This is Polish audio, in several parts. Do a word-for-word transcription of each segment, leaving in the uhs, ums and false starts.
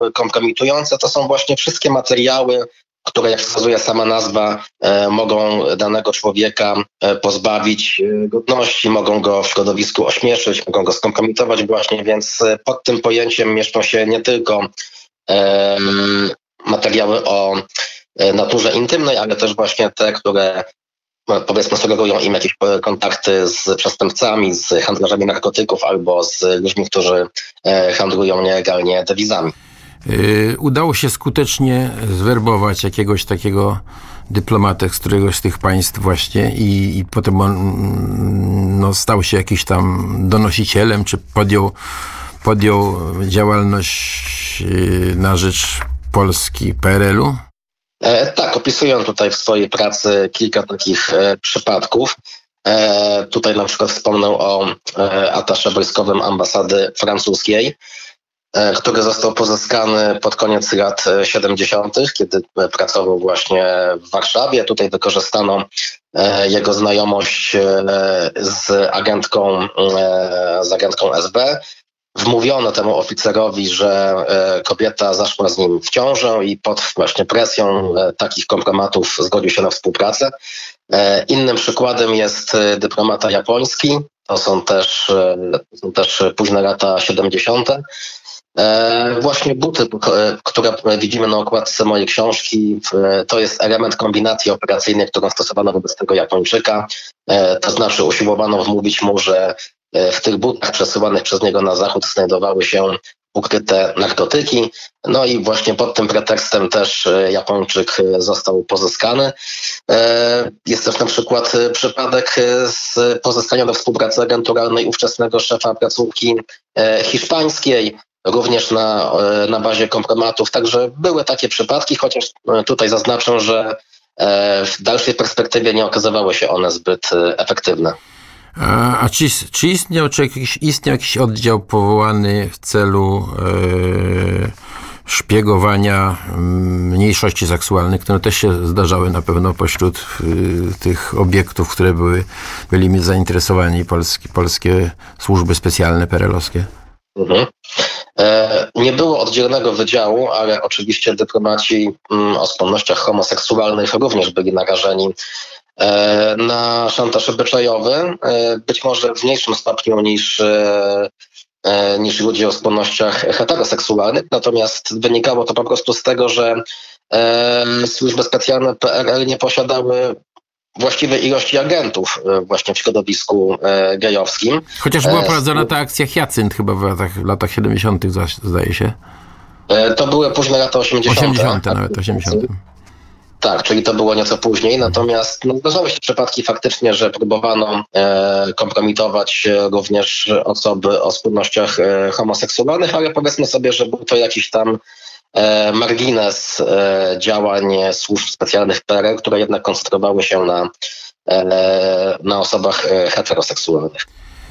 kompromitujące to są właśnie wszystkie materiały, które, jak wskazuje sama nazwa, e, mogą danego człowieka e, pozbawić e, godności, mogą go w środowisku ośmieszyć, mogą go skompromitować właśnie, więc e, pod tym pojęciem mieszczą się nie tylko e, materiały o e, naturze intymnej, ale też właśnie te, które no, powiedzmy sugerują im jakieś kontakty z przestępcami, z handlarzami narkotyków albo z ludźmi, którzy e, handlują nielegalnie dewizami. Yy, udało się skutecznie zwerbować jakiegoś takiego dyplomatę z któregoś z tych państw właśnie i, i potem on no, stał się jakiś tam donosicielem, czy podjął, podjął działalność yy, na rzecz Polski P R L u? E, tak, opisuję tutaj w swojej pracy kilka takich e, przypadków. E, tutaj na przykład wspomnę o e, atasze wojskowym ambasady francuskiej, który został pozyskany pod koniec lat siedemdziesiątych, kiedy pracował właśnie w Warszawie. Tutaj wykorzystano jego znajomość z agentką, z agentką S B. Wmówiono temu oficerowi, że kobieta zaszła z nim w ciążę i pod właśnie presją takich kompromatów zgodził się na współpracę. Innym przykładem jest dyplomata japoński. To są też, to są też późne lata siedemdziesiąte. E, właśnie buty, które widzimy na okładce mojej książki, to jest element kombinacji operacyjnej, którą stosowano wobec tego Japończyka. E, to znaczy usiłowano wmówić mu, że w tych butach przesyłanych przez niego na zachód znajdowały się ukryte narkotyki. No i właśnie pod tym pretekstem też Japończyk został pozyskany. Jest też na przykład przypadek z pozyskania do współpracy agenturalnej ówczesnego szefa placówki hiszpańskiej, również na, na bazie kompromatów. Także były takie przypadki, chociaż tutaj zaznaczę, że w dalszej perspektywie nie okazywały się one zbyt efektywne. A, a czy, czy istniał, czy jakiś, istniał jakiś oddział powołany w celu e, szpiegowania mniejszości seksualnych, które też się zdarzały na pewno pośród y, tych obiektów, które były, byli zainteresowani polski, polskie służby specjalne perelowskie? Mhm. E, nie było oddzielnego wydziału, ale oczywiście dyplomaci mm, o skłonnościach homoseksualnych również byli narażeni na szantaż obyczajowy, być może w mniejszym stopniu niż, niż ludzie o skłonnościach heteroseksualnych, natomiast wynikało to po prostu z tego, że służby specjalne P R L nie posiadały właściwej ilości agentów właśnie w środowisku gejowskim. Chociaż była prowadzona ta akcja Hyacynt chyba w latach, w latach siedemdziesiątych zdaje się. To były późne lata osiemdziesiąte. osiemdziesiąte nawet, osiemdziesiąte. Tak, czyli to było nieco później, natomiast no, zdarzały się przypadki faktycznie, że próbowano e, kompromitować również osoby o skłonnościach e, homoseksualnych, ale powiedzmy sobie, że był to jakiś tam e, margines e, działań służb specjalnych P R L, które jednak koncentrowały się na, e, na osobach e, heteroseksualnych.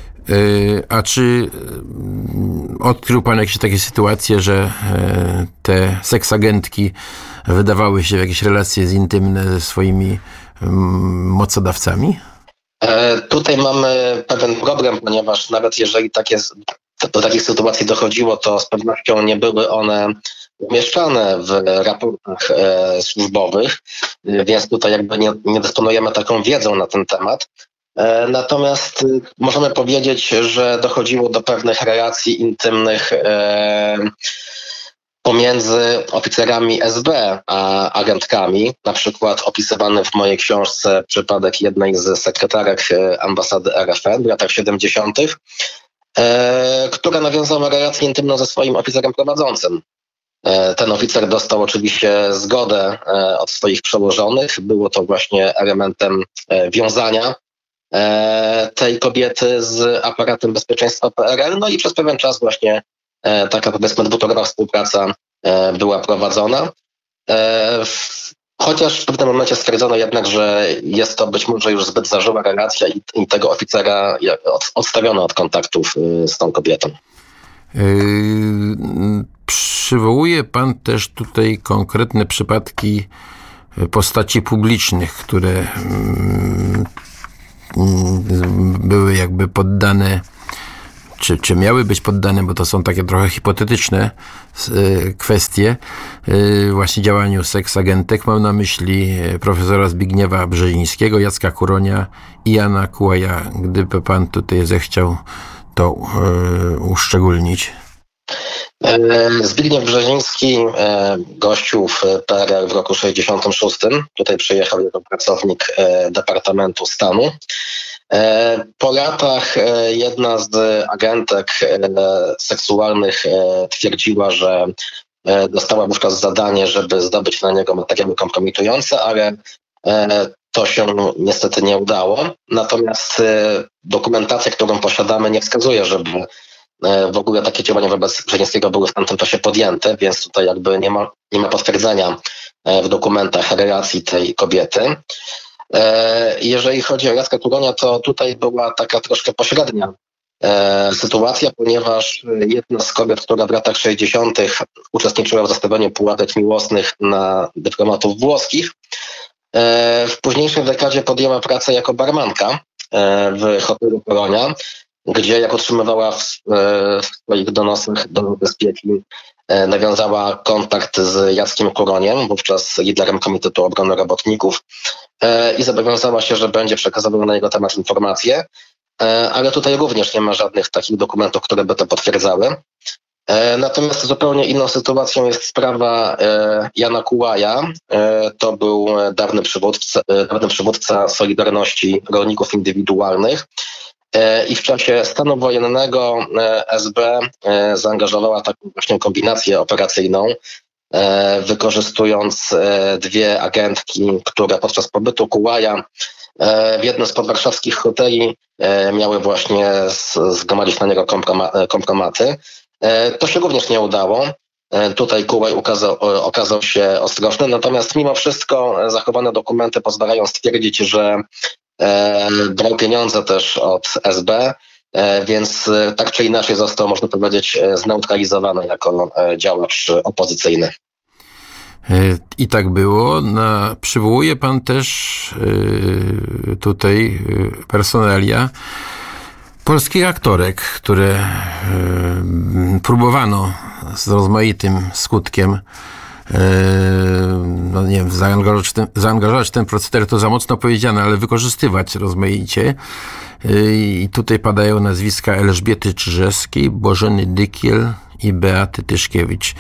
A czy odkrył pan jakieś takie sytuacje, że te seksagentki wydawały się w jakieś relacje intymne ze swoimi mocodawcami? E, tutaj mamy pewien problem, ponieważ nawet jeżeli takie, do takich sytuacji dochodziło, to z pewnością nie były one umieszczane w raportach e, służbowych, więc tutaj jakby nie, nie dysponujemy taką wiedzą na ten temat. Natomiast możemy powiedzieć, że dochodziło do pewnych relacji intymnych e, pomiędzy oficerami S B a agentkami. Na przykład opisywany w mojej książce przypadek jednej z sekretarek ambasady R F N w latach siedemdziesiątych, e, która nawiązała relację intymną ze swoim oficerem prowadzącym. E, ten oficer dostał oczywiście zgodę e, od swoich przełożonych. Było to właśnie elementem e, wiązania tej kobiety z aparatem bezpieczeństwa P R L. No i przez pewien czas właśnie taka powiedzmy dwutorowa współpraca była prowadzona. Chociaż w pewnym momencie stwierdzono jednak, że jest to być może już zbyt zażyła relacja i, i tego oficera od, odstawiono od kontaktów z tą kobietą. Yy, przywołuje pan też tutaj konkretne przypadki postaci publicznych, które yy, były jakby poddane czy, czy miały być poddane, bo to są takie trochę hipotetyczne kwestie, właśnie działaniu seksagentek. Mam na myśli profesora Zbigniewa Brzezińskiego, Jacka Kuronia i Jana Kułaja. Gdyby pan tutaj zechciał to uszczególnić. Zbigniew Brzeziński gościł w P R L w roku sześćdziesiątym szóstym. Tutaj przyjechał jako pracownik Departamentu Stanu. Po latach jedna z agentek seksualnych twierdziła, że dostała wówczas zadanie, żeby zdobyć na niego materiały kompromitujące, ale to się niestety nie udało. Natomiast dokumentacja, którą posiadamy, nie wskazuje, żeby w ogóle takie działania wobec Brzezińskiego były w tamtym czasie podjęte, więc tutaj jakby nie ma, nie ma potwierdzenia w dokumentach relacji tej kobiety. Jeżeli chodzi o Jacka Kuronia, to tutaj była taka troszkę pośrednia sytuacja, ponieważ jedna z kobiet, która w latach sześćdziesiątych uczestniczyła w zastawianiu pułapek miłosnych na dyplomatów włoskich, w późniejszej dekadzie podjęła pracę jako barmanka w hotelu Kuronia, gdzie jak otrzymywała w, w swoich donosach do bezpieki, nawiązała kontakt z Jackiem Kuroniem, wówczas liderem Komitetu Obrony Robotników, i zobowiązała się, że będzie przekazywał na jego temat informacje, ale tutaj również nie ma żadnych takich dokumentów, które by to potwierdzały. Natomiast zupełnie inną sytuacją jest sprawa Jana Kułaja. To był dawny przywódca, dawny przywódca Solidarności Rolników Indywidualnych. I w czasie stanu wojennego S B zaangażowała taką właśnie kombinację operacyjną, wykorzystując dwie agentki, które podczas pobytu Kułaja w jednym z podwarszawskich hoteli miały właśnie zgromadzić na niego kompromaty. To się również nie udało. Tutaj Kułaj ukazał, okazał się ostrożny, natomiast mimo wszystko zachowane dokumenty pozwalają stwierdzić, że brał pieniądze też od S B, więc tak czy inaczej został, można powiedzieć, zneutralizowany jako działacz opozycyjny. I tak było. Na, przywołuje pan też y, tutaj y, personalia polskich aktorek, które y, próbowano z rozmaitym skutkiem y, no nie wiem, zaangażować ten, zaangażować ten proceder, to za mocno powiedziane, ale wykorzystywać rozmaicie. Y, I tutaj padają nazwiska Elżbiety Czyżewskiej, Bożeny Dykiel i Beaty Tyszkiewicz.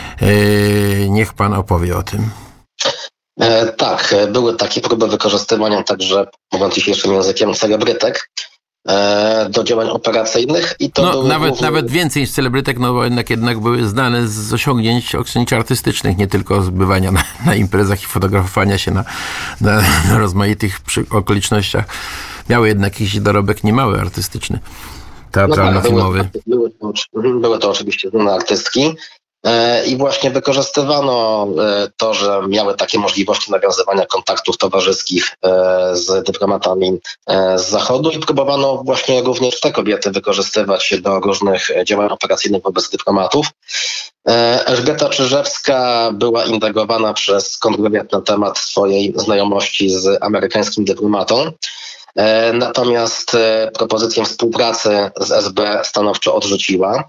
Niech pan opowie o tym. E, tak, były takie próby wykorzystywania także, mówiąc dzisiejszym językiem, celebrytek e, do działań operacyjnych. I to no, były nawet, głównie... nawet więcej niż celebrytek, no bo jednak, jednak były znane z osiągnięć, osiągnięć artystycznych, nie tylko z bywania na, na imprezach i fotografowania się na, na, na rozmaitych przy, okolicznościach. Miały jednak jakiś dorobek niemały artystyczny. Teatralno-filmowy. No tak, były, były, były to oczywiście znane artystki e, i właśnie wykorzystywano e, to, że miały takie możliwości nawiązywania kontaktów towarzyskich e, z dyplomatami e, z Zachodu i próbowano właśnie również te kobiety wykorzystywać do różnych działań operacyjnych wobec dyplomatów. E, Elżbieta Czyżewska była indagowana przez kontrwywiad na temat swojej znajomości z amerykańskim dyplomatą. Natomiast propozycję współpracy z S B stanowczo odrzuciła.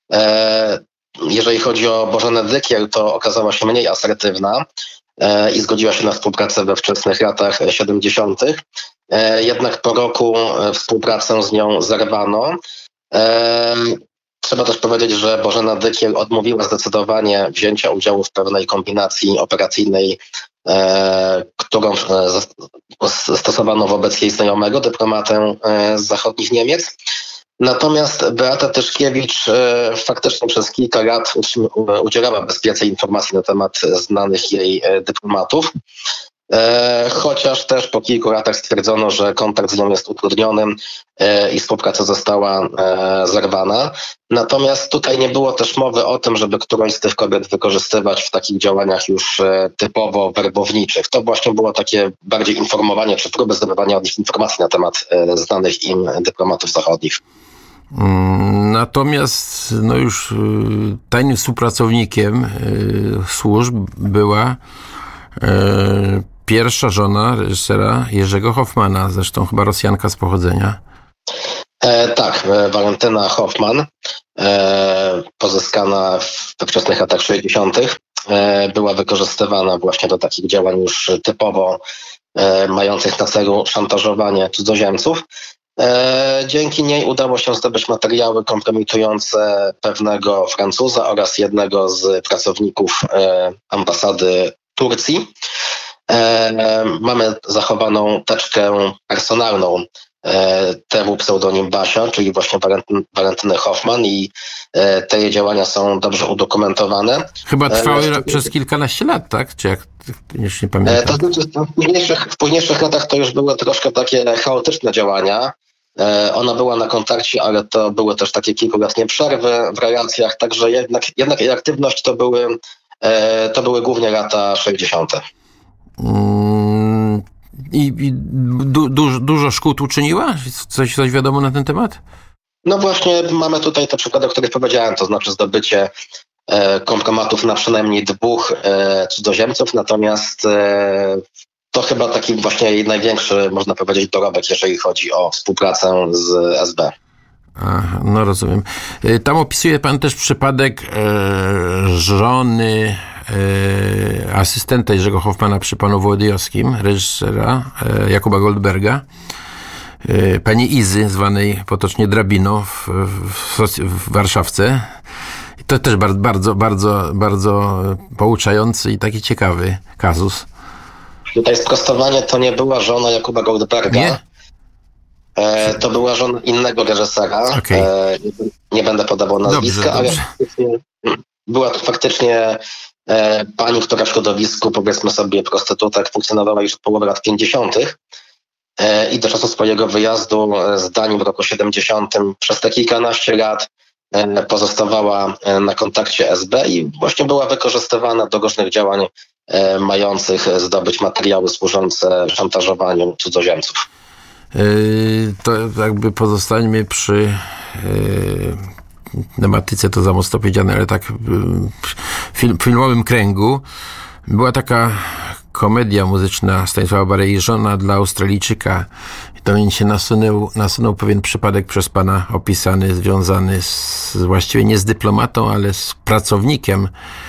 Jeżeli chodzi o Bożenę Dykiel, to okazała się mniej asertywna i zgodziła się na współpracę we wczesnych latach siedemdziesiątych. Jednak po roku współpracę z nią zerwano. Trzeba też powiedzieć, że Bożena Dykiel odmówiła zdecydowanie wzięcia udziału w pewnej kombinacji operacyjnej, e, którą e, stosowano wobec jej znajomego, dyplomatę e, z zachodnich Niemiec. Natomiast Beata Tyszkiewicz e, faktycznie przez kilka lat udzielała bezpiecznej informacji na temat znanych jej e, dyplomatów. E, chociaż też po kilku latach stwierdzono, że kontakt z nią jest utrudniony e, i współpraca została e, zerwana. Natomiast tutaj nie było też mowy o tym, żeby którąś z tych kobiet wykorzystywać w takich działaniach już e, typowo werbowniczych. To właśnie było takie bardziej informowanie czy próby zdobywania od nich informacji na temat e, znanych im dyplomatów zachodnich. Natomiast no już tajnym współpracownikiem służb była pierwsza żona reżysera Jerzego Hoffmana, zresztą chyba Rosjanka z pochodzenia. E, tak, Walentyna Hoffman, e, pozyskana we wczesnych latach sześćdziesiątych, e, była wykorzystywana właśnie do takich działań już typowo e, mających na celu szantażowanie cudzoziemców. E, dzięki niej udało się zdobyć materiały kompromitujące pewnego Francuza oraz jednego z pracowników e, ambasady Turcji. E, mamy zachowaną teczkę personalną e, temu pseudonim Basia, czyli właśnie Walentyn, Walentyny Hoffman, i e, te jej działania są dobrze udokumentowane. Chyba trwały e, przez kilkanaście lat, tak? Czy jak, już nie pamiętam. E, to znaczy, w późniejszych, w późniejszych latach to już były troszkę takie chaotyczne działania. E, ona była na kontakcie, ale to były też takie kilkuletnie przerwy w relacjach, także jednak, jednak jej aktywność to były, e, to były głównie lata sześćdziesiąte. Mm, I, i du, du, dużo szkód uczyniła? Coś, coś wiadomo na ten temat? No właśnie mamy tutaj te przykłady, o których powiedziałem, to znaczy zdobycie e, kompromatów na przynajmniej dwóch e, cudzoziemców, natomiast e, to chyba taki właśnie jej największy, można powiedzieć, dorobek, jeżeli chodzi o współpracę z S B. Aha, no rozumiem. Tam opisuje pan też przypadek e, żony e, asystenta Jerzego Hoffmana przy panu Wołodyjowskim, reżysera e, Jakuba Goldberga, e, pani Izy, zwanej potocznie Drabiną w, w, w Warszawce. To też bardzo, bardzo, bardzo, bardzo pouczający i taki ciekawy kazus. Tutaj sprostowanie, to nie była żona Jakuba Goldberga. Nie? E, to była żona innego reżysera. Okay. E, nie, nie będę podawał nazwiska, dobrze, ale dobrze. Faktycznie, była to faktycznie e, pani, która w środowisku, powiedzmy sobie, prostytutek funkcjonowała już od połowy lat pięćdziesiątych. E, i do czasu swojego wyjazdu z Danii w roku siedemdziesiątym przez te kilkanaście lat e, pozostawała na kontakcie S B i właśnie była wykorzystywana do różnych działań e, mających zdobyć materiały służące szantażowaniu cudzoziemców. To jakby pozostańmy przy tematyce, to za mocno powiedziane, ale tak film, filmowym kręgu. Była taka komedia muzyczna Stanisława Barei, Żona dla Australijczyka. I to mi się nasunął, nasunął pewien przypadek przez pana opisany, związany z, właściwie nie z dyplomatą, ale z pracownikiem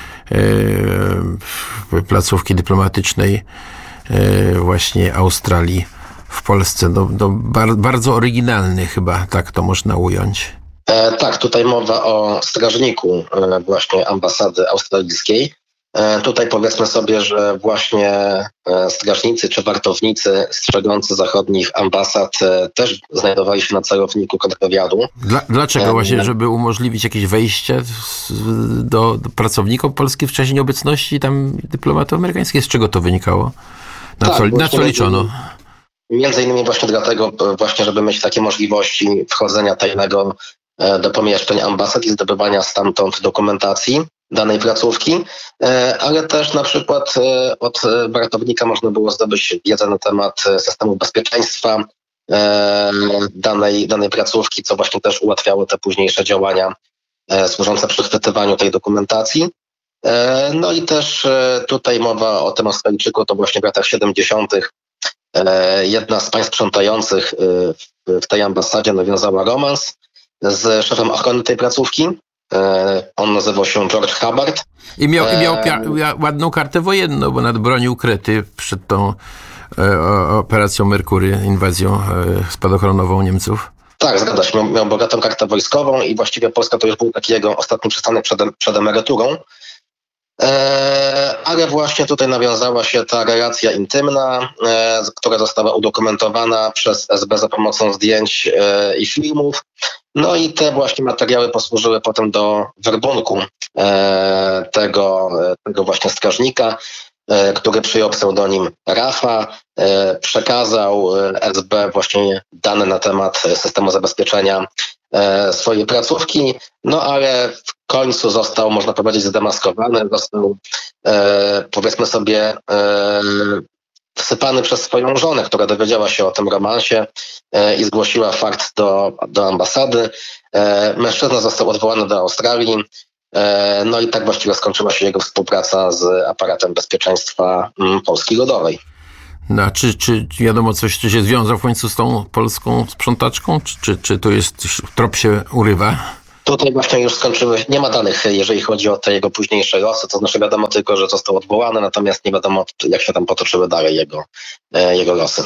yy, placówki dyplomatycznej yy, właśnie Australii w Polsce. No, no, bar, bardzo oryginalny chyba, tak to można ująć. E, tak, tutaj mowa o strażniku e, właśnie ambasady australijskiej. E, tutaj powiedzmy sobie, że właśnie e, strażnicy czy wartownicy strzegący zachodnich ambasad e, też znajdowali się na celowniku kontrwywiadu. Dla, dlaczego e, właśnie? Żeby umożliwić jakieś wejście do, do pracownikom polskich w czasie nieobecności tam dyplomatów amerykańskich? Z czego to wynikało? Na, tak, co, na co liczono? Między innymi właśnie dlatego, właśnie żeby mieć takie możliwości wchodzenia tajnego do pomieszczeń ambasad i zdobywania stamtąd dokumentacji danej placówki, ale też na przykład od wartownika można było zdobyć wiedzę na temat systemu bezpieczeństwa danej, danej placówki, co właśnie też ułatwiało te późniejsze działania służące przychwytywaniu tej dokumentacji. No i też tutaj mowa o tym Australijczyku, to właśnie w latach siedemdziesiątych jedna z pań sprzątających w tej ambasadzie nawiązała romans z szefem ochrony tej placówki. On nazywał się George Hubbard. I miał, i miał pia- ładną kartę wojenną, bo nadbronił Krety przed tą e, operacją Merkury, inwazją e, spadochronową Niemców. Tak, zgadza się. Miał, miał bogatą kartę wojskową i właściwie Polska to już był taki jego ostatni przystanek przed, przed emeryturą. E, ale właśnie tutaj nawiązała się ta relacja intymna, e, która została udokumentowana przez S B za pomocą zdjęć e, i filmów. No i te właśnie materiały posłużyły potem do werbunku e, tego, tego właśnie strażnika, e, który przyjął pseudonim Rafa, e, przekazał S B właśnie dane na temat systemu zabezpieczenia e, swojej placówki, no ale w końcu został, można powiedzieć, zdemaskowany, został e, powiedzmy sobie e, wsypany przez swoją żonę, która dowiedziała się o tym romansie e, i zgłosiła fakt do, do ambasady. E, mężczyzna został odwołany do Australii, e, no i tak właściwie skończyła się jego współpraca z aparatem bezpieczeństwa m, Polski Ludowej. No, a czy, czy wiadomo coś, czy się związał w końcu z tą polską sprzątaczką? Czy, czy, czy to jest, trop się urywa? Tutaj właśnie już skończyły, nie ma danych, jeżeli chodzi o te jego późniejsze losy, to znaczy wiadomo tylko, że został odwołany, natomiast nie wiadomo, jak się tam potoczyły dalej jego, jego losy.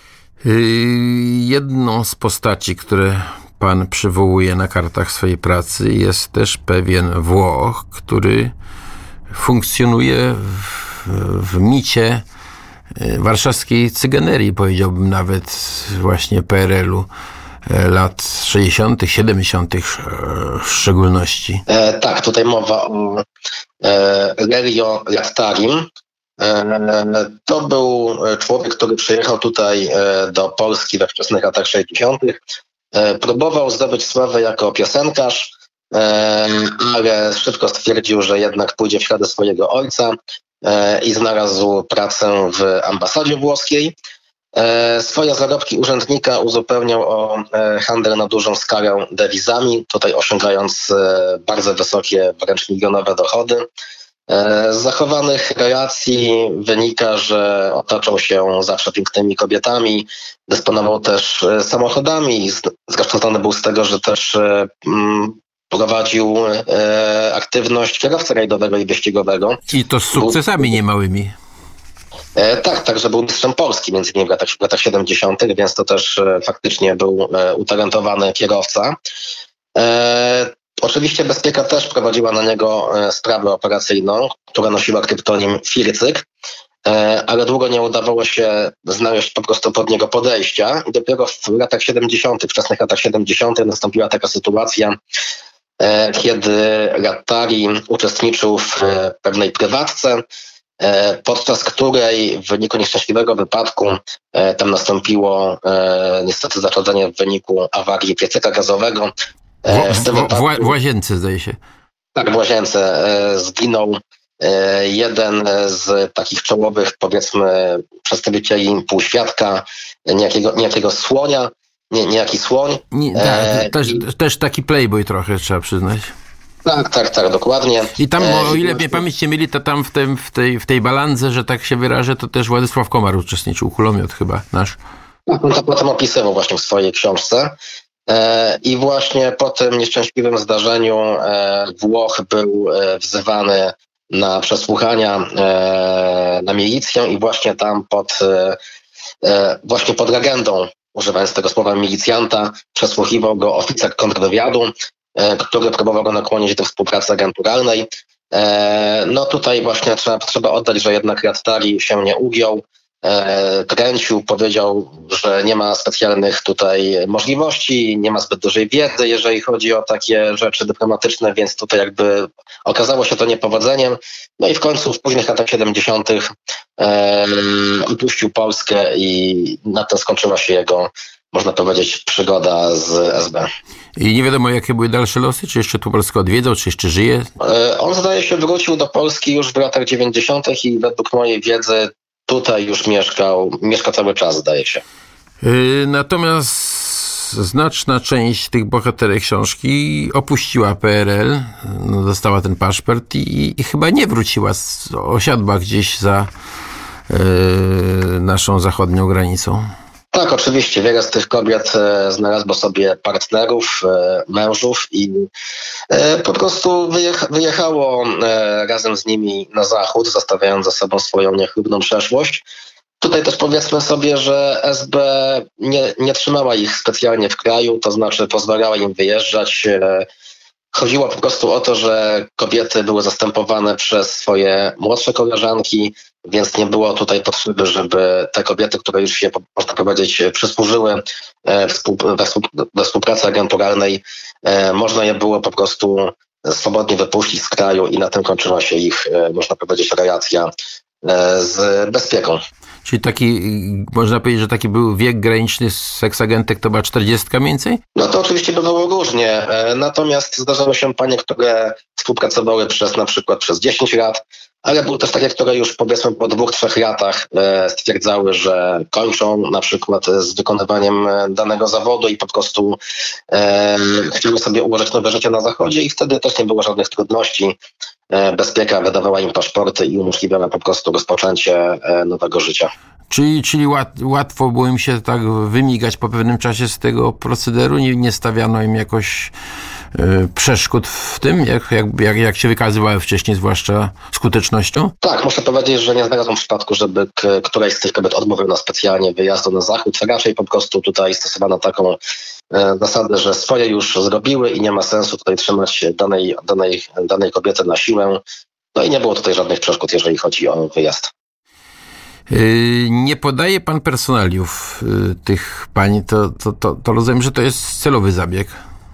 Jedną z postaci, które pan przywołuje na kartach swojej pracy, jest też pewien Włoch, który funkcjonuje w, w micie warszawskiej cyganerii, powiedziałbym nawet właśnie P R L u lat sześćdziesiątych, siedemdziesiątych w szczególności. E, tak, tutaj mowa o e, Lelio Lattarim. E, to był człowiek, który przyjechał tutaj e, do Polski we wczesnych latach sześćdziesiątych. E, próbował zdobyć sławę jako piosenkarz, e, ale szybko stwierdził, że jednak pójdzie w ślady swojego ojca e, i znalazł pracę w ambasadzie włoskiej. Swoje zarobki urzędnika uzupełniał o handel na dużą skalę dewizami, tutaj osiągając bardzo wysokie, wręcz milionowe dochody. Z zachowanych relacji wynika, że otaczał się zawsze pięknymi kobietami, dysponował też samochodami, zresztą znany był z tego, że też prowadził aktywność kierowcy rajdowego i wyścigowego. I to z sukcesami był niemałymi. E, tak, także był mistrzem Polski między innymi w latach, w latach siedemdziesiątych, więc to też e, faktycznie był e, utalentowany kierowca. E, oczywiście Bezpieka też prowadziła na niego e, sprawę operacyjną, która nosiła kryptonim Fircyk, e, ale długo nie udawało się znaleźć po prostu pod niego podejścia i dopiero w latach siedemdziesiątych, wczesnych latach siedemdziesiątych nastąpiła taka sytuacja, e, kiedy Lattari uczestniczył w e, pewnej prywatce, podczas której w wyniku nieszczęśliwego wypadku e, tam nastąpiło e, niestety zaszkodzenie w wyniku awarii piecyka gazowego. E, w, w, wypadku, w Łazience zdaje się. Tak, w Łazience e, zginął e, jeden z takich czołowych, powiedzmy, przedstawicieli półświadka, niejakiego, niejakiego słonia, nie, niejaki słoń. Nie, e, też, i... też taki playboy trochę, trzeba przyznać. Tak, tak, tak, dokładnie. I tam, o ile mnie pamięć nie myli, to tam w, tym, w, tej, w tej balandze, że tak się wyrażę, to też Władysław Komar uczestniczył, Kulomiot chyba nasz. Tak, on to potem opisywał właśnie w swojej książce. E, I właśnie po tym nieszczęśliwym zdarzeniu e, Włoch był e, wzywany na przesłuchania e, na milicję i właśnie tam pod, e, właśnie pod legendą, używając tego słowa milicjanta, przesłuchiwał go oficer kontrwywiadu, który próbował go nakłonić do współpracy agenturalnej. No tutaj właśnie trzeba, trzeba oddać, że jednak Lattari się nie ugiął, kręcił, powiedział, że nie ma specjalnych tutaj możliwości, nie ma zbyt dużej wiedzy, jeżeli chodzi o takie rzeczy dyplomatyczne, więc tutaj jakby okazało się to niepowodzeniem. No i w końcu w późnych latach siedemdziesiątych opuścił Polskę i na tym skończyła się jego, można powiedzieć, przygoda z S B. I nie wiadomo, jakie były dalsze losy? Czy jeszcze tu Polskę odwiedzał, czy jeszcze żyje? On, zdaje się, wrócił do Polski już w latach dziewięćdziesiątych i według mojej wiedzy tutaj już mieszkał, mieszka cały czas, zdaje się. Natomiast znaczna część tych bohaterek książki opuściła P R L, dostała ten paszport i, i chyba nie wróciła, osiadła gdzieś za yy, naszą zachodnią granicą. Tak, oczywiście. Wiele z tych kobiet e, znalazło sobie partnerów, e, mężów i e, po prostu wyjecha, wyjechało e, razem z nimi na zachód, zostawiając za sobą swoją niechlubną przeszłość. Tutaj też powiedzmy sobie, że S B nie, nie trzymała ich specjalnie w kraju, to znaczy pozwalała im wyjeżdżać. E, chodziło po prostu o to, że kobiety były zastępowane przez swoje młodsze koleżanki, więc nie było tutaj potrzeby, żeby te kobiety, które już się, można powiedzieć, przysłużyły we współpracy agenturalnej, można je było po prostu swobodnie wypuścić z kraju i na tym kończyła się ich, można powiedzieć, relacja z Bezpieką. Czyli taki, można powiedzieć, że taki był wiek graniczny seksagentek, to była czterdziestka mniej więcej? No to oczywiście bywało różnie, natomiast zdarzały się panie, które współpracowały przez na przykład przez dziesięć lat, ale były też takie, które już powiedzmy po dwóch, trzech latach stwierdzały, że kończą na przykład z wykonywaniem danego zawodu i po prostu e, chciały sobie ułożyć nowe życie na zachodzie i wtedy też nie było żadnych trudności. Bezpieka wydawała im paszporty i umożliwiała po prostu rozpoczęcie nowego życia. Czyli, czyli łat, łatwo było im się tak wymigać po pewnym czasie z tego procederu? Nie, nie stawiano im jakoś y, przeszkód w tym, jak, jak, jak się wykazywały wcześniej, zwłaszcza skutecznością? Tak, muszę powiedzieć, że nie znalazłem przypadku, żeby k- któraś z tych kobiet odmówiła specjalnie wyjazdu na zachód. Raczej po prostu tutaj stosowano taką e, zasadę, że swoje już zrobiły i nie ma sensu tutaj trzymać danej, danej, danej kobiety na siłę. No i nie było tutaj żadnych przeszkód, jeżeli chodzi o wyjazd. Nie podaje pan personaliów tych pań, to, to, to, to rozumiem, że to jest celowy zabieg.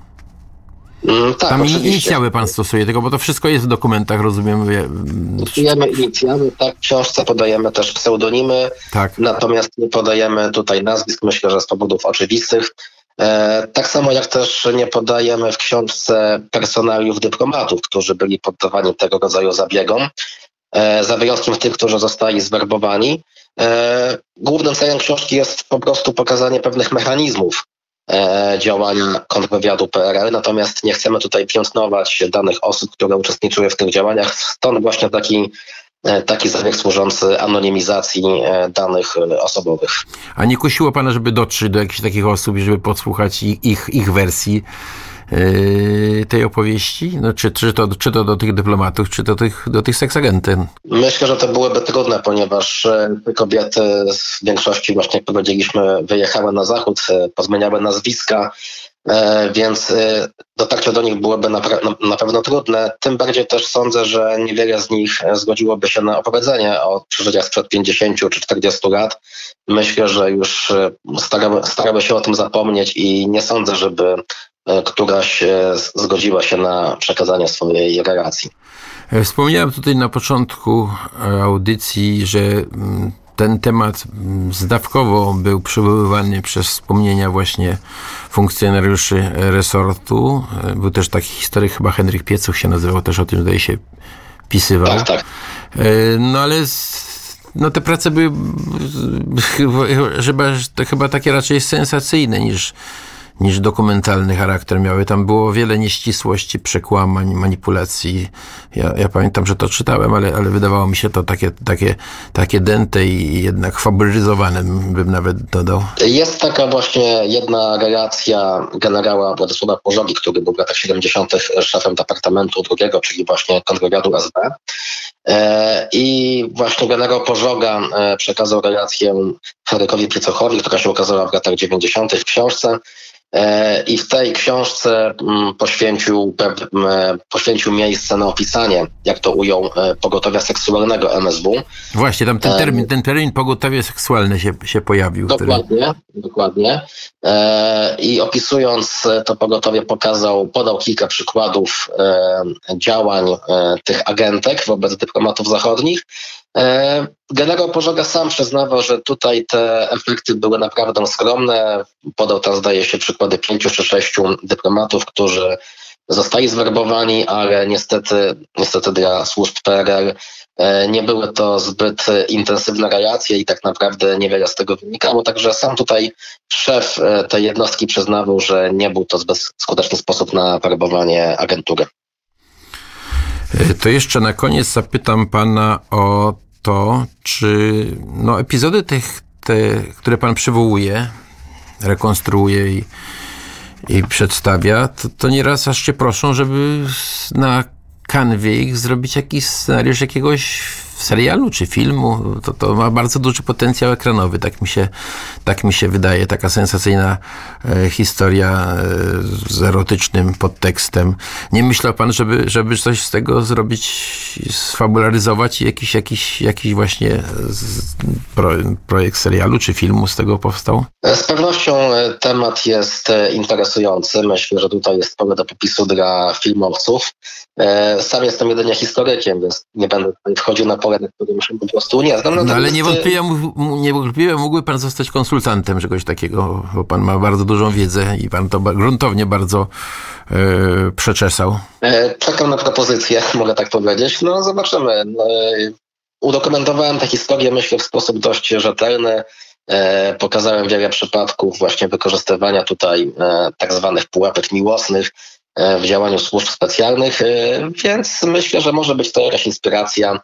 Mm, tak, Tam oczywiście. inicjały pan stosuje, tylko bo to wszystko jest w dokumentach, rozumiem. Stosujemy inicjały, tak, w książce podajemy też pseudonimy, Tak. Natomiast nie podajemy tutaj nazwisk, myślę, że z powodów oczywistych. E, tak samo jak też nie podajemy w książce personaliów dyplomatów, którzy byli poddawani tego rodzaju zabiegom. E, za wyjątkiem tych, którzy zostali zwerbowani. E, głównym celem książki jest po prostu pokazanie pewnych mechanizmów e, działania kontrwywiadu P R L, natomiast nie chcemy tutaj piętnować danych osób, które uczestniczyły w tych działaniach, stąd właśnie taki, e, taki zabieg służący anonimizacji e, danych e, osobowych. A nie kusiło pana, żeby dotrzeć do jakichś takich osób i żeby podsłuchać ich, ich, ich wersji Yy, tej opowieści? No, czy, czy, to, czy to do tych dyplomatów, czy do tych, do tych seksagentyn? Myślę, że to byłoby trudne, ponieważ te kobiety w większości, właśnie jak powiedzieliśmy, wyjechały na zachód, pozmieniały nazwiska, więc dotarcie do nich byłoby na, na pewno trudne. Tym bardziej też sądzę, że niewiele z nich zgodziłoby się na opowiedzenie o przeżyciach sprzed pięćdziesięciu czy czterdziestu lat. Myślę, że już starały, starały się o tym zapomnieć i nie sądzę, żeby któraś zgodziła się na przekazanie swojej relacji. Wspomniałem tutaj na początku audycji, że ten temat zdawkowo był przywoływany przez wspomnienia właśnie funkcjonariuszy resortu. Był też taki historyk, chyba Henryk Piecuch się nazywał, też o tym zdaje się pisywał. Tak, tak. No ale no te prace były chyba, to chyba takie raczej sensacyjne niż niż dokumentalny charakter miały. Tam było wiele nieścisłości, przekłamań, manipulacji. Ja, ja pamiętam, że to czytałem, ale, ale wydawało mi się to takie, takie, takie dęte i jednak fabulyzowane, bym nawet dodał. Jest taka właśnie jedna relacja generała Władysława Pożogi, który był w latach siedemdziesiątych szefem Departamentu drugiego, czyli właśnie kontrwywiadu S B. I właśnie generał Pożoga przekazał relację Henrykowi Piecuchowi, która się ukazała w latach dziewięćdziesiątych w książce. I w tej książce poświęcił, poświęcił miejsce na opisanie, jak to ujął, pogotowia seksualnego M S W. Właśnie, tam ten termin, ten termin pogotowie seksualne się, się pojawił. Dokładnie, który... dokładnie. I opisując to pogotowie pokazał, podał kilka przykładów działań tych agentek wobec dyplomatów zachodnich. Generał Pożoga sam przyznawał, że tutaj te efekty były naprawdę skromne. Podał tam, zdaje się, przykłady pięciu czy sześciu dyplomatów, którzy zostali zwerbowani, ale niestety, niestety dla służb P R L nie były to zbyt intensywne relacje i tak naprawdę niewiele z tego wynikało. Także sam tutaj szef tej jednostki przyznawał, że nie był to zbyt skuteczny sposób na werbowanie agentury. To jeszcze na koniec zapytam pana o to, czy no, epizody tych, te, które pan przywołuje, rekonstruuje i, i przedstawia, to, to nieraz aż cię proszą, żeby na kanwie ich zrobić jakiś scenariusz jakiegoś serialu czy filmu. To, to ma bardzo duży potencjał ekranowy, tak mi się, tak mi się wydaje. Taka sensacyjna e, historia e, z erotycznym podtekstem. Nie myślał pan, żeby, żeby coś z tego zrobić, sfabularyzować i jakiś, jakiś, jakiś właśnie z, pro, projekt serialu czy filmu z tego powstał? Z pewnością temat jest interesujący. Myślę, że tutaj jest pole do popisu dla filmowców. Sam jestem jedynie historykiem, więc nie będę tutaj wchodził na pole, na którym się po prostu nie znam. No ale niewątpliwie, niewątpliwie mógłby pan zostać konsultantem czegoś takiego, bo pan ma bardzo dużą wiedzę i pan to gruntownie bardzo e, przeczesał. Czekam na propozycję, mogę tak powiedzieć. No zobaczymy. Udokumentowałem tę historię, myślę, w sposób dość rzetelny. Pokazałem wiele przypadków właśnie wykorzystywania tutaj tak zwanych pułapek miłosnych w działaniu służb specjalnych, więc myślę, że może być to jakaś inspiracja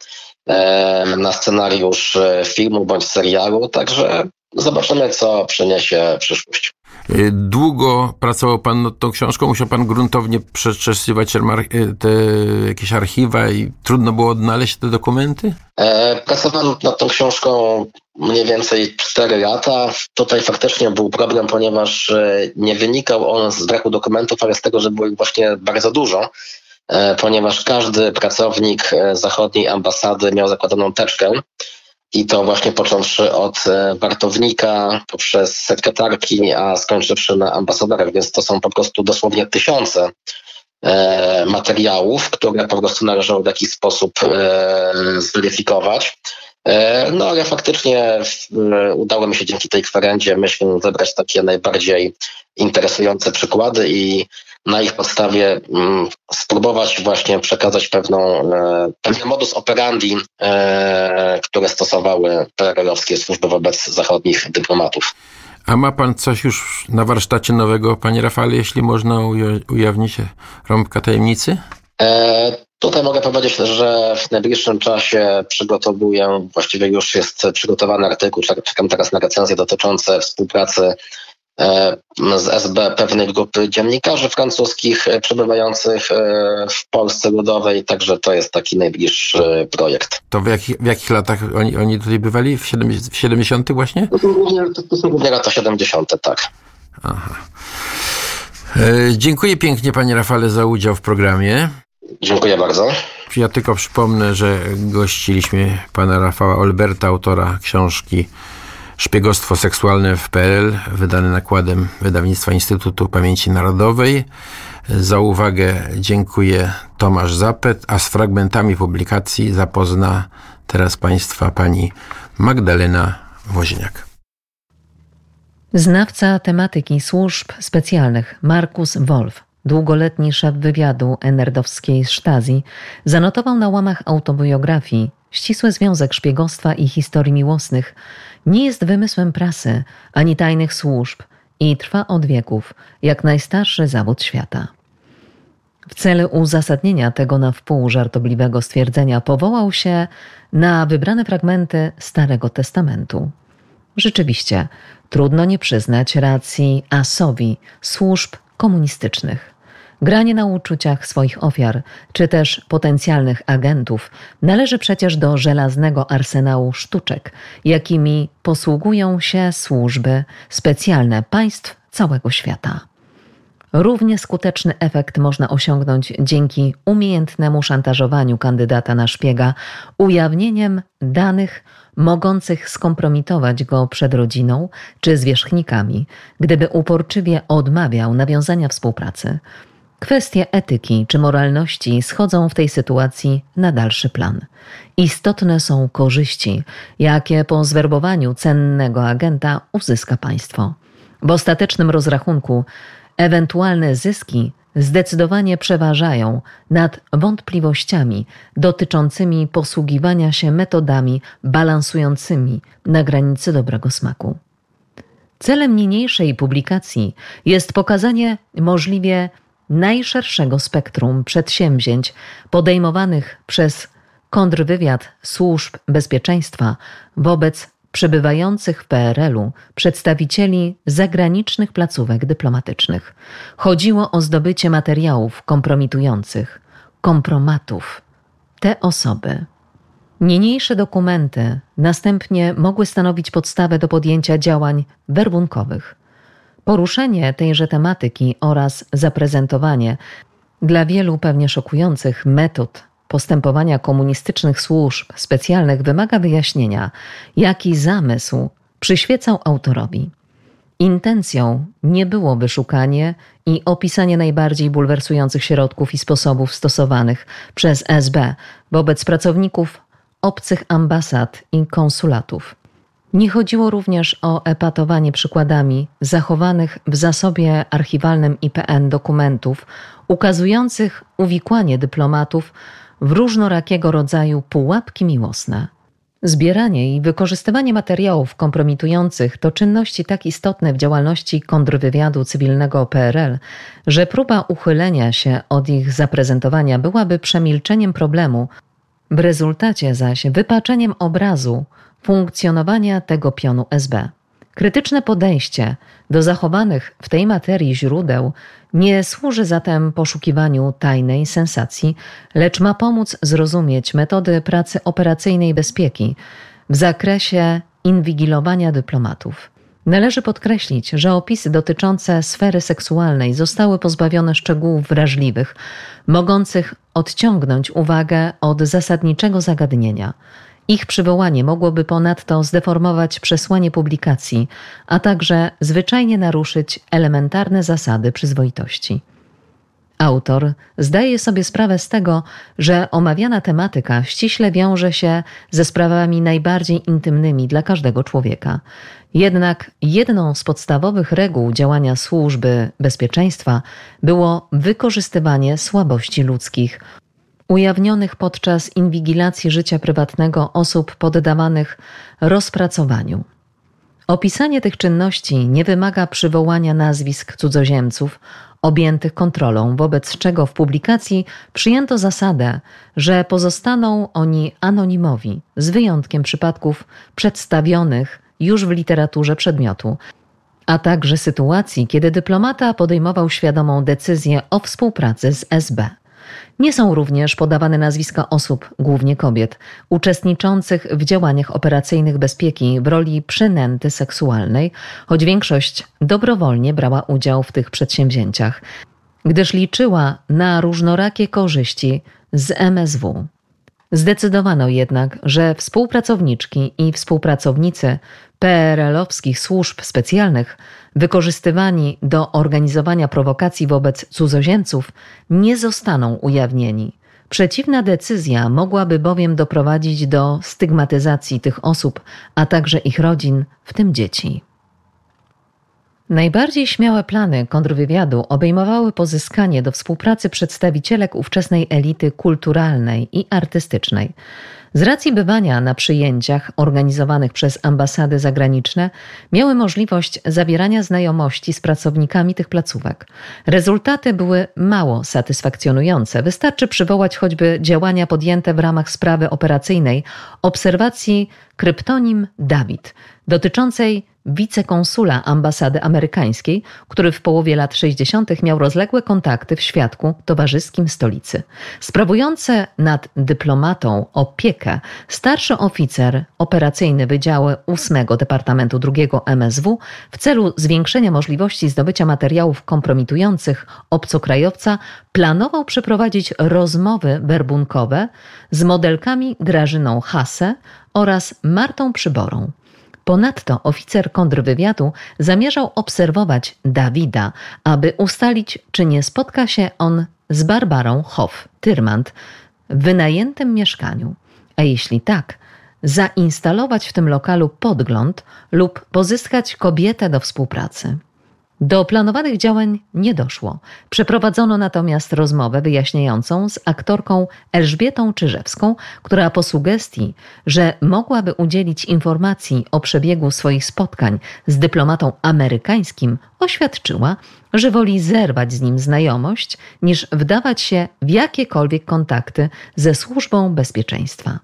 na scenariusz filmu bądź serialu, także zobaczymy, co przyniesie przyszłość. Długo pracował pan nad tą książką? Musiał pan gruntownie przeczesywać te jakieś archiwa i trudno było odnaleźć te dokumenty? Pracowałem nad tą książką mniej więcej cztery lata. Tutaj faktycznie był problem, ponieważ nie wynikał on z braku dokumentów, ale z tego, że było ich właśnie bardzo dużo, ponieważ każdy pracownik zachodniej ambasady miał zakładaną teczkę. I to właśnie począwszy od wartownika, poprzez sekretarki, a skończywszy na ambasadorach, więc to są po prostu dosłownie tysiące e, materiałów, które po prostu należało w jakiś sposób e, zweryfikować. E, no ale faktycznie e, udało mi się dzięki tej kwerendzie, myślę, wybrać takie najbardziej interesujące przykłady i na ich podstawie m, spróbować właśnie przekazać pewną, e, pewien modus operandi, e, które stosowały P R L-owskie służby wobec zachodnich dyplomatów. A ma pan coś już na warsztacie nowego, panie Rafale, jeśli można uja- ujawnić rąbka tajemnicy? E, tutaj mogę powiedzieć, że w najbliższym czasie przygotowuję, właściwie już jest przygotowany artykuł, czekam teraz na recenzję dotyczące współpracy z S B pewnej grupy dziennikarzy francuskich przebywających w Polsce Ludowej, także to jest taki najbliższy projekt. To w jakich, w jakich latach oni, oni tutaj bywali? W siedemdziesiątych właśnie? To są głównie, to są głównie lata siedemdziesiąte, tak. Aha. E, dziękuję pięknie, panie Rafale, za udział w programie. Dziękuję bardzo. Ja tylko przypomnę, że gościliśmy pana Rafała Olberta, autora książki Szpiegostwo seksualne w P R L, wydane nakładem wydawnictwa Instytutu Pamięci Narodowej. Za uwagę dziękuję Tomasz Zapet, a z fragmentami publikacji zapozna teraz państwa pani Magdalena Woźniak. Znawca tematyki służb specjalnych Markus Wolf, długoletni szef wywiadu enerdowskiej Stasi, zanotował na łamach autobiografii: ścisły związek szpiegostwa i historii miłosnych nie jest wymysłem prasy ani tajnych służb i trwa od wieków, jak najstarszy zawód świata. W celu uzasadnienia tego na wpół żartobliwego stwierdzenia powołał się na wybrane fragmenty Starego Testamentu. Rzeczywiście, trudno nie przyznać racji asowi służb komunistycznych. Granie na uczuciach swoich ofiar, czy też potencjalnych agentów, należy przecież do żelaznego arsenału sztuczek, jakimi posługują się służby specjalne państw całego świata. Równie skuteczny efekt można osiągnąć dzięki umiejętnemu szantażowaniu kandydata na szpiega ujawnieniem danych mogących skompromitować go przed rodziną czy zwierzchnikami, gdyby uporczywie odmawiał nawiązania współpracy. Kwestie etyki czy moralności schodzą w tej sytuacji na dalszy plan. Istotne są korzyści, jakie po zwerbowaniu cennego agenta uzyska państwo. W ostatecznym rozrachunku ewentualne zyski zdecydowanie przeważają nad wątpliwościami dotyczącymi posługiwania się metodami balansującymi na granicy dobrego smaku. Celem niniejszej publikacji jest pokazanie możliwie najszerszego spektrum przedsięwzięć podejmowanych przez kontrwywiad służb bezpieczeństwa wobec przebywających w P R L-u przedstawicieli zagranicznych placówek dyplomatycznych. Chodziło o zdobycie materiałów kompromitujących, kompromatów. Te osoby. Niniejsze dokumenty następnie mogły stanowić podstawę do podjęcia działań werbunkowych. Poruszenie tejże tematyki oraz zaprezentowanie dla wielu pewnie szokujących metod postępowania komunistycznych służb specjalnych wymaga wyjaśnienia, jaki zamysł przyświecał autorowi. Intencją nie było wyszukanie i opisanie najbardziej bulwersujących środków i sposobów stosowanych przez S B wobec pracowników obcych ambasad i konsulatów. Nie chodziło również o epatowanie przykładami zachowanych w zasobie archiwalnym I P N dokumentów ukazujących uwikłanie dyplomatów w różnorakiego rodzaju pułapki miłosne. Zbieranie i wykorzystywanie materiałów kompromitujących to czynności tak istotne w działalności kontrwywiadu cywilnego P R L, że próba uchylenia się od ich zaprezentowania byłaby przemilczeniem problemu w rezultacie zaś wypaczeniem obrazu funkcjonowania tego pionu S B. Krytyczne podejście do zachowanych w tej materii źródeł nie służy zatem poszukiwaniu tajnej sensacji, lecz ma pomóc zrozumieć metody pracy operacyjnej bezpieki w zakresie inwigilowania dyplomatów. Należy podkreślić, że opisy dotyczące sfery seksualnej zostały pozbawione szczegółów wrażliwych, mogących odciągnąć uwagę od zasadniczego zagadnienia. Ich przywołanie mogłoby ponadto zdeformować przesłanie publikacji, a także zwyczajnie naruszyć elementarne zasady przyzwoitości. Autor zdaje sobie sprawę z tego, że omawiana tematyka ściśle wiąże się ze sprawami najbardziej intymnymi dla każdego człowieka. Jednak jedną z podstawowych reguł działania służby bezpieczeństwa było wykorzystywanie słabości ludzkich, ujawnionych podczas inwigilacji życia prywatnego osób poddawanych rozpracowaniu. Opisanie tych czynności nie wymaga przywołania nazwisk cudzoziemców objętych kontrolą, wobec czego w publikacji przyjęto zasadę, że pozostaną oni anonimowi, z wyjątkiem przypadków przedstawionych już w literaturze przedmiotu, a także sytuacji, kiedy dyplomata podejmował świadomą decyzję o współpracy z S B. Nie są również podawane nazwiska osób, głównie kobiet, uczestniczących w działaniach operacyjnych bezpieki w roli przynęty seksualnej, choć większość dobrowolnie brała udział w tych przedsięwzięciach, gdyż liczyła na różnorakie korzyści z M S W. Zdecydowano jednak, że współpracowniczki i współpracownicy P R L-owskich służb specjalnych, wykorzystywani do organizowania prowokacji wobec cudzoziemców, nie zostaną ujawnieni. Przeciwna decyzja mogłaby bowiem doprowadzić do stygmatyzacji tych osób, a także ich rodzin, w tym dzieci. Najbardziej śmiałe plany kontrwywiadu obejmowały pozyskanie do współpracy przedstawicielek ówczesnej elity kulturalnej i artystycznej. Z racji bywania na przyjęciach organizowanych przez ambasady zagraniczne miały możliwość zawierania znajomości z pracownikami tych placówek. Rezultaty były mało satysfakcjonujące. Wystarczy przywołać choćby działania podjęte w ramach sprawy operacyjnej obserwacji kryptonim Dawid, dotyczącej wicekonsula ambasady amerykańskiej, który w połowie lat sześćdziesiątych miał rozległe kontakty w świadku towarzyskim stolicy. Sprawujący nad dyplomatą opiekę starszy oficer operacyjny Wydziału ósmego Departamentu drugiego M S W w celu zwiększenia możliwości zdobycia materiałów kompromitujących obcokrajowca planował przeprowadzić rozmowy werbunkowe z modelkami Grażyną Hasse oraz Martą Przyborą. Ponadto oficer kontrwywiadu zamierzał obserwować Dawida, aby ustalić, czy nie spotka się on z Barbarą Hoff-Tyrmand w wynajętym mieszkaniu, a jeśli tak, zainstalować w tym lokalu podgląd lub pozyskać kobietę do współpracy. Do planowanych działań nie doszło. Przeprowadzono natomiast rozmowę wyjaśniającą z aktorką Elżbietą Czyżewską, która po sugestii, że mogłaby udzielić informacji o przebiegu swoich spotkań z dyplomatą amerykańskim, oświadczyła, że woli zerwać z nim znajomość, niż wdawać się w jakiekolwiek kontakty ze służbą bezpieczeństwa.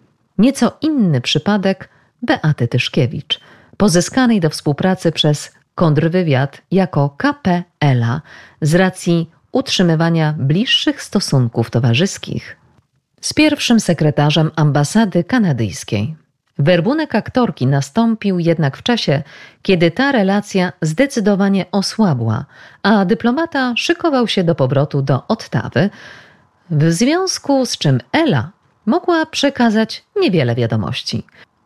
Nieco inny przypadek Beaty Tyszkiewicz, pozyskanej do współpracy przez kontrwywiad jako K P Ela z racji utrzymywania bliższych stosunków towarzyskich z pierwszym sekretarzem ambasady kanadyjskiej. Werbunek aktorki nastąpił jednak w czasie, kiedy ta relacja zdecydowanie osłabła, a dyplomata szykował się do powrotu do Ottawy, w związku z czym Ela mogła przekazać niewiele wiadomości.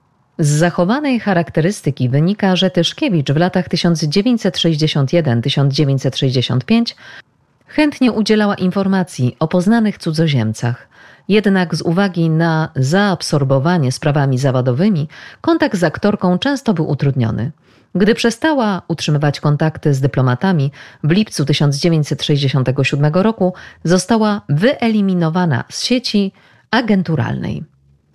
Z zachowanej charakterystyki wynika, że Tyszkiewicz w latach tysiąc dziewięćset sześćdziesiąt jeden do tysiąc dziewięćset sześćdziesiąt pięć chętnie udzielała informacji o poznanych cudzoziemcach. Jednak z uwagi na zaabsorbowanie sprawami zawodowymi, kontakt z aktorką często był utrudniony. Gdy przestała utrzymywać kontakty z dyplomatami, w lipcu tysiąc dziewięćset sześćdziesiątego siódmego roku została wyeliminowana z sieci agenturalnej.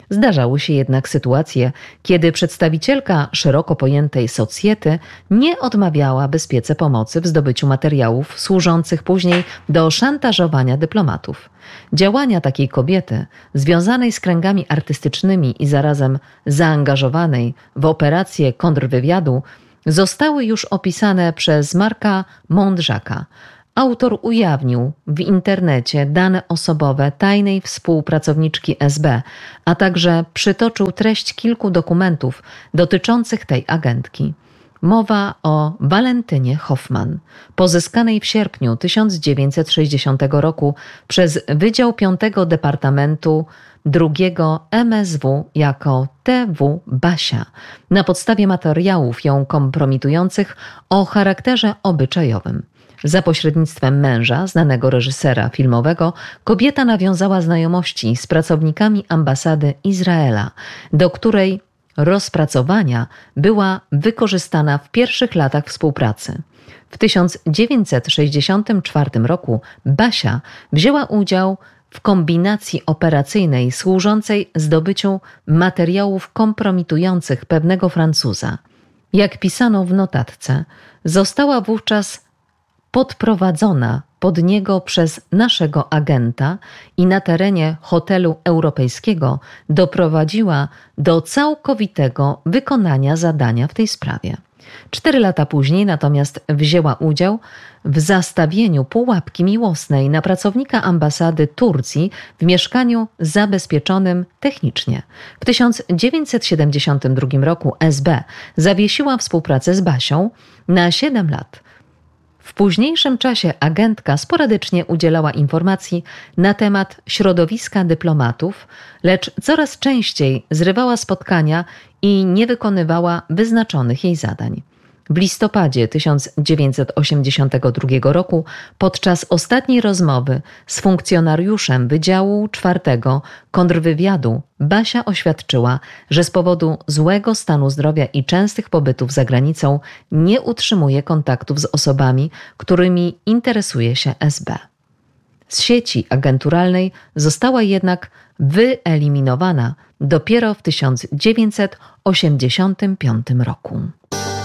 Zdarzały się jednak sytuacje, kiedy przedstawicielka szeroko pojętej socjety nie odmawiała bezpiece pomocy w zdobyciu materiałów służących później do szantażowania dyplomatów. Działania takiej kobiety, związanej z kręgami artystycznymi i zarazem zaangażowanej w operacje kontrwywiadu, zostały już opisane przez Marka Mądrzaka. Autor ujawnił w internecie dane osobowe tajnej współpracowniczki S B, a także przytoczył treść kilku dokumentów dotyczących tej agentki. Mowa o Walentynie Hoffman, pozyskanej w sierpniu tysiąc dziewięćset sześćdziesiątego roku przez Wydział piątego Departamentu drugiego M S W jako T W Basia, na podstawie materiałów ją kompromitujących o charakterze obyczajowym. Za pośrednictwem męża, znanego reżysera filmowego, kobieta nawiązała znajomości z pracownikami ambasady Izraela, do której rozpracowania była wykorzystana w pierwszych latach współpracy. W tysiąc dziewięćset sześćdziesiątym czwartym roku Basia wzięła udział w kombinacji operacyjnej służącej zdobyciu materiałów kompromitujących pewnego Francuza. Jak pisano w notatce, została wówczas podprowadzona pod niego przez naszego agenta i na terenie hotelu europejskiego doprowadziła do całkowitego wykonania zadania w tej sprawie. Cztery lata później natomiast wzięła udział w zastawieniu pułapki miłosnej na pracownika ambasady Turcji w mieszkaniu zabezpieczonym technicznie. W tysiąc dziewięćset siedemdziesiątym drugim roku S B zawiesiła współpracę z Basią na siedem lat. W późniejszym czasie agentka sporadycznie udzielała informacji na temat środowiska dyplomatów, lecz coraz częściej zrywała spotkania i nie wykonywała wyznaczonych jej zadań. W listopadzie tysiąc dziewięćset osiemdziesiątego drugiego roku podczas ostatniej rozmowy z funkcjonariuszem Wydziału czwartego Kontrwywiadu Basia oświadczyła, że z powodu złego stanu zdrowia i częstych pobytów za granicą nie utrzymuje kontaktów z osobami, którymi interesuje się S B. Z sieci agenturalnej została jednak wyeliminowana dopiero w tysiąc dziewięćset osiemdziesiątym piątym roku.